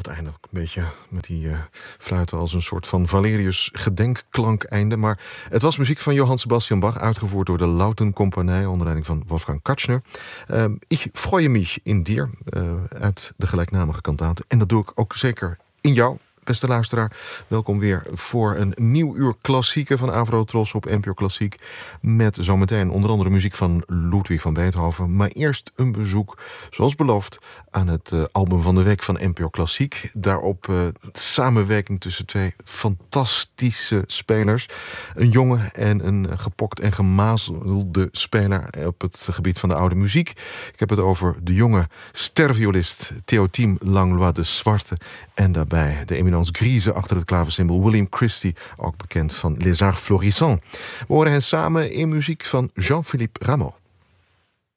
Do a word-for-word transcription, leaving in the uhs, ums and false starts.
het eindigt een beetje met die uh, fluiten als een soort van Valerius gedenkklankeinde. Maar het was muziek van Johann Sebastian Bach, uitgevoerd door de Lautenkompanie onder leiding van Wolfgang Katschner. Uh, ich freue mich in dir, uh, uit de gelijknamige kantate. En dat doe ik ook zeker in jou, beste luisteraar. Welkom weer voor een nieuw uur klassieken van Avro Tros op N P O Klassiek. Met zometeen onder andere muziek van Ludwig van Beethoven. Maar eerst een bezoek, zoals beloofd, aan het uh, album van de week van N P O Klassiek. Daarop uh, samenwerking tussen twee fantastische spelers. Een jonge en een gepokt en gemazelde speler op het gebied van de oude muziek. Ik heb het over de jonge sterviolist Théotime Langlois de Zwarte. En daarbij de eminence grise achter het klaversymbol William Christie, ook bekend van Les Arts Florissants. We horen hen samen in muziek van Jean-Philippe Rameau.